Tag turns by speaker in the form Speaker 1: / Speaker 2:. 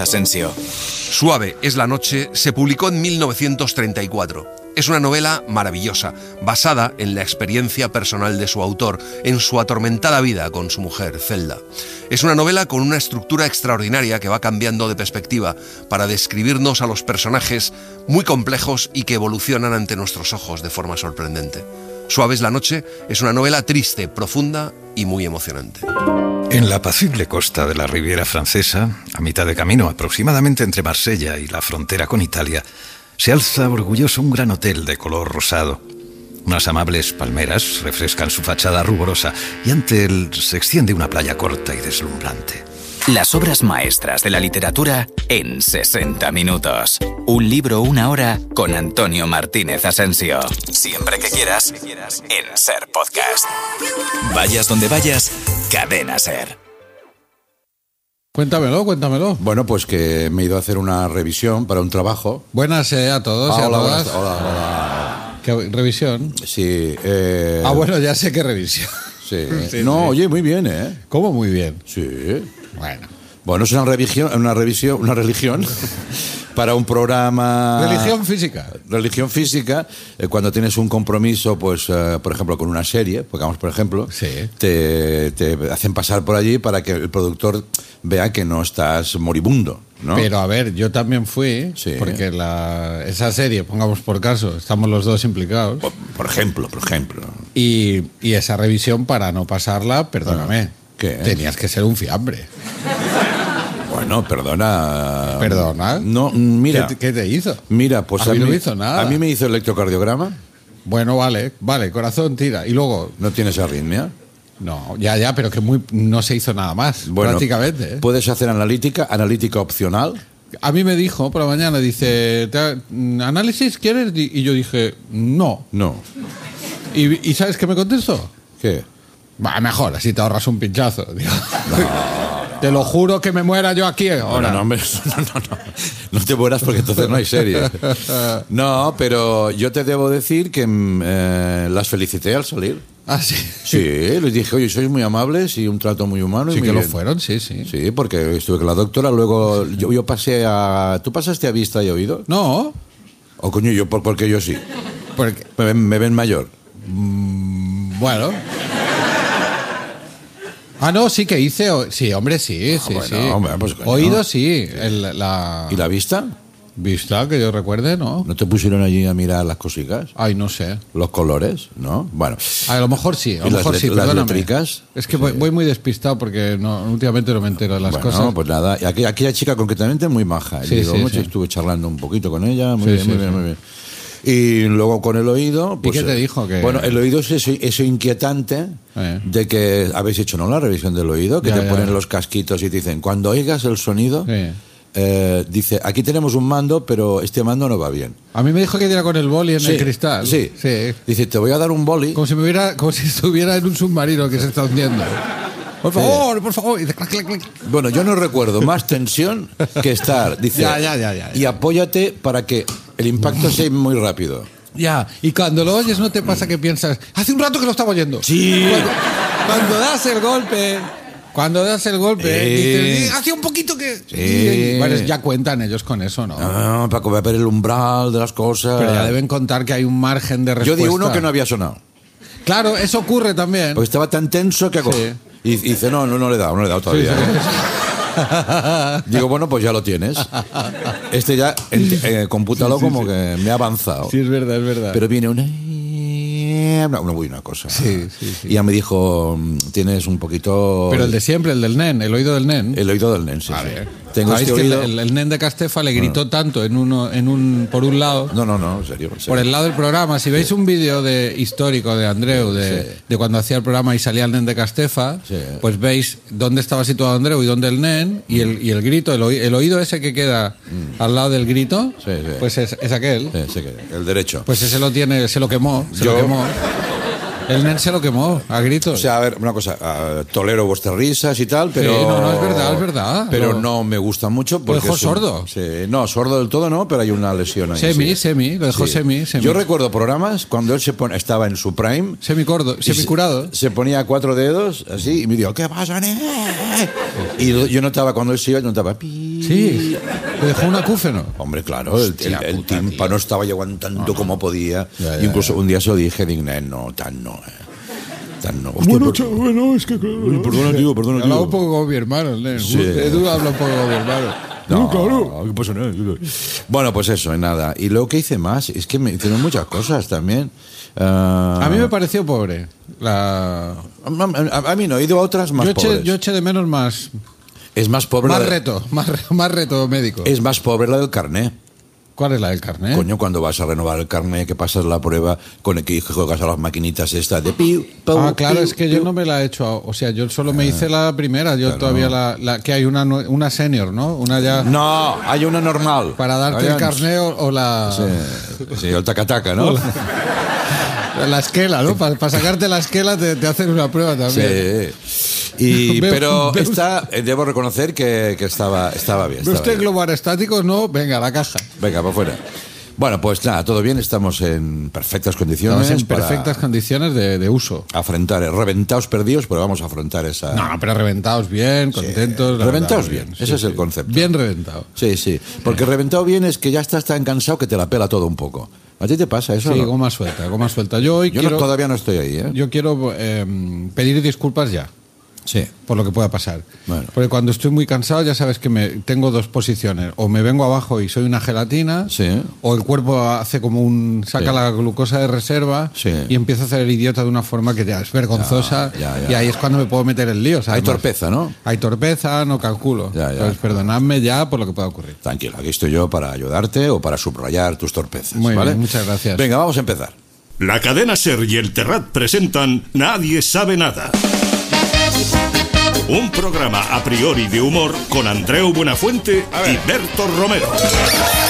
Speaker 1: Asensio.
Speaker 2: Suave es la noche se publicó en 1934. Es una novela maravillosa, basada en la experiencia personal de su autor, en su atormentada vida con su mujer, Zelda. Es una novela con una estructura extraordinaria que va cambiando de perspectiva para describirnos a los personajes muy complejos y que evolucionan ante nuestros ojos de forma sorprendente. Suave es la noche es una novela triste, profunda y muy emocionante.
Speaker 3: En la apacible costa de la Riviera Francesa, a mitad de camino aproximadamente entre Marsella y la frontera con Italia, se alza orgulloso un gran hotel de color rosado. Unas amables palmeras refrescan su fachada ruborosa y ante él se extiende una playa corta y deslumbrante.
Speaker 1: Las obras maestras de la literatura en 60 minutos. Un libro, una hora con Antonio Martínez Asensio. Siempre que quieras, en Ser Podcast. Vayas donde vayas, Cadena Ser.
Speaker 4: Cuéntamelo.
Speaker 5: Bueno, pues que me he ido a hacer una revisión para un trabajo.
Speaker 4: Buenas a todos y a todas.
Speaker 5: Hola.
Speaker 4: ¿Qué revisión?
Speaker 5: Sí.
Speaker 4: Bueno, ya sé qué revisión.
Speaker 5: Sí.
Speaker 4: Sí.
Speaker 5: Oye, muy bien, ¿eh?
Speaker 4: ¿Cómo muy bien?
Speaker 5: Sí.
Speaker 4: Bueno,
Speaker 5: es una religión para un programa... Religión física, cuando tienes un compromiso, pues, por ejemplo, con una serie, pongamos por ejemplo,
Speaker 4: sí.
Speaker 5: te hacen pasar por allí para que el productor vea que no estás moribundo, ¿no?
Speaker 4: Pero a ver, yo también fui,
Speaker 5: sí.
Speaker 4: Porque esa serie, pongamos por caso, estamos los dos implicados.
Speaker 5: Por ejemplo.
Speaker 4: Y esa revisión, para no pasarla, perdóname,
Speaker 5: ¿qué?
Speaker 4: Tenías que ser un fiambre.
Speaker 5: Bueno, perdona.
Speaker 4: ¿Perdona?
Speaker 5: No, mira.
Speaker 4: ¿Qué te hizo?
Speaker 5: Mira, pues
Speaker 4: a mí no me hizo nada.
Speaker 5: A mí me hizo electrocardiograma.
Speaker 4: Bueno, vale, corazón, tira. Y luego...
Speaker 5: ¿No tienes arritmia?
Speaker 4: No, ya, pero que no se hizo nada más,
Speaker 5: bueno,
Speaker 4: prácticamente.
Speaker 5: Puedes hacer analítica opcional.
Speaker 4: A mí me dijo por la mañana, dice, ¿análisis quieres? Y yo dije, no. ¿Y sabes qué me contestó?
Speaker 5: ¿Qué?
Speaker 4: Mejor, así te ahorras un pinchazo. Digo. Te lo juro que me muera yo aquí ahora.
Speaker 5: No, te mueras porque entonces no hay serie. No, pero yo te debo decir que las felicité al salir.
Speaker 4: ¿Ah, sí?
Speaker 5: Sí, les dije, oye, sois muy amables y un trato muy humano.
Speaker 4: Sí,
Speaker 5: y muy
Speaker 4: que
Speaker 5: bien.
Speaker 4: lo fueron, sí.
Speaker 5: Sí, porque estuve con la doctora, luego yo pasé a... ¿Tú pasaste a vista y oído?
Speaker 4: No.
Speaker 5: O coño, porque yo sí.
Speaker 4: Porque...
Speaker 5: Me ven mayor.
Speaker 4: Bueno... no, sí que hice... Sí, hombre, sí.
Speaker 5: Hombre, pues,
Speaker 4: oído, sí.
Speaker 5: ¿Y la vista?
Speaker 4: Vista, que yo recuerde, ¿no?
Speaker 5: ¿No te pusieron allí a mirar las cositas?
Speaker 4: Ay, no sé.
Speaker 5: ¿Los colores? ¿No? Bueno.
Speaker 4: A lo mejor sí,
Speaker 5: ¿Las letricas?
Speaker 4: Es que
Speaker 5: sí.
Speaker 4: voy muy despistado porque últimamente no me entero de las cosas.
Speaker 5: No, pues nada. Aquella chica concretamente muy maja.
Speaker 4: Sí.
Speaker 5: Estuve charlando un poquito con ella. Muy bien. Y luego con el oído... Pues,
Speaker 4: ¿y qué te dijo?
Speaker 5: Bueno, el oído es eso inquietante de que habéis hecho, ¿no?, la revisión del oído, que te ponen los casquitos y te dicen, cuando oigas el sonido, dice, aquí tenemos un mando, pero este mando no va bien.
Speaker 4: A mí me dijo que diera con el boli en el cristal.
Speaker 5: Sí. Dice, te voy a dar un boli.
Speaker 4: Como si estuviera en un submarino que se está hundiendo. Por favor. Y clac, clac, clac.
Speaker 5: Bueno, yo no recuerdo más tensión que estar. Dice,
Speaker 4: ya.
Speaker 5: Y apóyate para que el impacto sea muy rápido.
Speaker 4: Ya, y cuando lo oyes no te pasa que piensas, hace un rato que lo estaba oyendo.
Speaker 5: Sí.
Speaker 4: Cuando das el golpe, dices, hace un poquito que...
Speaker 5: Sí.
Speaker 4: Bueno, ya cuentan ellos con eso, ¿no?
Speaker 5: No, para ver el umbral de las cosas.
Speaker 4: Pero ya deben contar que hay un margen de respuesta.
Speaker 5: Yo di uno que no había sonado.
Speaker 4: Claro, eso ocurre también.
Speaker 5: Porque estaba tan tenso que hago...
Speaker 4: Sí.
Speaker 5: Y dice, no le he dado todavía.
Speaker 4: Sí.
Speaker 5: Digo, bueno, pues ya lo tienes. Este ya, compútalo como que me ha avanzado.
Speaker 4: Sí, es verdad.
Speaker 5: Pero viene una cosa.
Speaker 4: Sí.
Speaker 5: Y ya me dijo, tienes un poquito...
Speaker 4: Pero el de siempre, el del nen, el oído del nen.
Speaker 5: El oído del nen, sí. Tengo
Speaker 4: ¿Sabéis
Speaker 5: este
Speaker 4: que
Speaker 5: oído...
Speaker 4: el nen de Castefa le gritó tanto por un lado?
Speaker 5: No, en serio.
Speaker 4: Por el lado del programa. Si veis un vídeo histórico de Andreu, de cuando hacía el programa y salía el nen de Castefa, pues veis dónde estaba situado Andreu y dónde el nen, y el grito, el oído ese que queda al lado del grito, pues es aquel.
Speaker 5: Sí, el derecho.
Speaker 4: Pues ese lo tiene, se lo quemó. El nen se lo quemó a gritos.
Speaker 5: O sea, a ver, una cosa, tolero vuestras risas y tal, pero...
Speaker 4: Sí, no, es verdad.
Speaker 5: Pero no me gusta mucho porque...
Speaker 4: ¿Lo dejó sordo?
Speaker 5: Sí, no, sordo del todo no, pero hay una lesión ahí.
Speaker 4: Semi, lo dejó semi.
Speaker 5: Yo recuerdo programas cuando él estaba en su prime...
Speaker 4: Semicurado.
Speaker 5: Se ponía 4 dedos, así, y me dijo, ¿qué pasa, nen? Y yo notaba, cuando él se iba, yo notaba... Pi.
Speaker 4: Sí, le dejó un acúfeno.
Speaker 5: Hombre, claro, el tímpano estaba aguantando como podía. Ya. Incluso un día se lo dije, digne, no, tan no. Hostia,
Speaker 4: bueno, es que...
Speaker 5: Perdona, tío.
Speaker 4: Habla un poco como mi hermano, el nene.
Speaker 5: Sí.
Speaker 4: Edu habla un poco como mi hermano.
Speaker 5: No, claro. ¿Qué pasa? Bueno, pues eso, nada. Y luego que hice más, es que me hicieron muchas cosas también.
Speaker 4: A mí me pareció pobre.
Speaker 5: A mí no, he ido a otras más pobres.
Speaker 4: Yo eché de menos más...
Speaker 5: Es más pobre...
Speaker 4: Más reto médico.
Speaker 5: Es más pobre la del carné.
Speaker 4: ¿Cuál es la del carné?
Speaker 5: Coño, cuando vas a renovar el carné, que pasas la prueba con el que juegas a las maquinitas estas de piu,
Speaker 4: claro, es que yo no me la he hecho. O sea, yo solo me hice la primera. Yo todavía la que hay una senior, ¿no? Una ya...
Speaker 5: No, hay una normal.
Speaker 4: Para darte el carné o la...
Speaker 5: Sí, el taca-taca, ¿no?
Speaker 4: La esquela, ¿no? Para sacarte la esquela te hacen una prueba también.
Speaker 5: Sí. Pero debo reconocer que estaba bien.
Speaker 4: ¿Ve usted globo aerostático? No, venga, a la caja.
Speaker 5: Venga, para afuera. Bueno, pues nada, todo bien, estamos en perfectas condiciones.
Speaker 4: Estamos en perfectas condiciones de uso.
Speaker 5: Afrontar, reventados perdidos, pero vamos a afrontar esa...
Speaker 4: No, pero reventados bien, contentos.
Speaker 5: Sí. Reventados bien, ese es el concepto.
Speaker 4: Bien reventado.
Speaker 5: Sí, porque reventado bien es que ya estás tan cansado que te la pela todo un poco. ¿A ti te pasa eso?
Speaker 4: Sí,
Speaker 5: ¿no?
Speaker 4: goma suelta. Yo
Speaker 5: todavía no estoy ahí, ¿eh?
Speaker 4: Yo quiero pedir disculpas ya.
Speaker 5: Sí.
Speaker 4: Por lo que pueda pasar.
Speaker 5: Bueno.
Speaker 4: Porque cuando estoy muy cansado ya sabes que tengo dos posiciones. O me vengo abajo y soy una gelatina,
Speaker 5: sí.
Speaker 4: O el cuerpo hace como saca la glucosa de reserva,
Speaker 5: sí.
Speaker 4: Y empiezo a hacer el idiota de una forma que ya es vergonzosa.
Speaker 5: Ya.
Speaker 4: Y ahí es cuando me puedo meter en líos.
Speaker 5: Hay torpeza, ¿no?
Speaker 4: Hay torpeza, no calculo.
Speaker 5: Ya.
Speaker 4: Entonces perdonadme ya por lo que pueda ocurrir.
Speaker 5: Tranquilo, aquí estoy yo para ayudarte o para subrayar tus torpezas.
Speaker 4: Muy
Speaker 5: ¿vale?
Speaker 4: bien, muchas gracias.
Speaker 5: Venga, vamos a empezar.
Speaker 6: La cadena SER y el Terrat presentan Nadie sabe nada. Un programa a priori de humor con Andreu Buenafuente y Berto Romero.